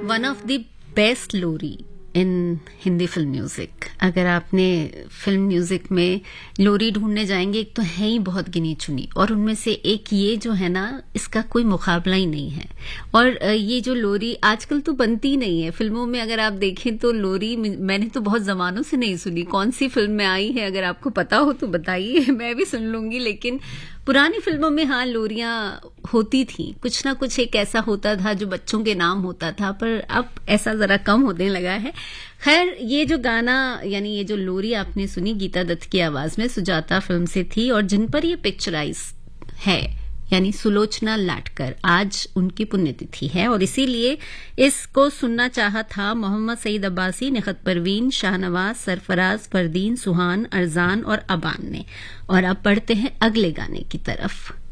One of the best lorry in Hindi film music. अगर आपने film music में लोरी ढूंढने जाएंगे, एक तो है ही बहुत गिनी चुनी, और उनमें से एक ये जो है ना, इसका कोई मुकाबला ही नहीं है। और ये जो लोरी आजकल तो बनती नहीं है फिल्मों में। अगर आप देखें तो लोरी मैंने तो बहुत जमानों से नहीं सुनी। कौन सी फिल्म में आई है, अगर आपको पता हो तो बताइए, मैं भी सुन लूंगी। लेकिन पुरानी फिल्मों में हाँ लोरियां होती थी, कुछ ना कुछ एक ऐसा होता था जो बच्चों के नाम होता था, पर अब ऐसा जरा कम होने लगा है। खैर, ये जो गाना यानी ये जो लोरी आपने सुनी गीता दत्त की आवाज में, सुजाता फिल्म से थी, और जिन पर ये पिक्चराइज है यानी सुलोचना लाटकर, आज उनकी पुण्यतिथि है, और इसीलिए इसको सुनना चाहा था मोहम्मद सईद अब्बासी, निखत परवीन, शाहनवाज, सरफराज, फरदीन, सुहान, अरजान और अबान ने। और अब बढ़ते हैं अगले गाने की तरफ।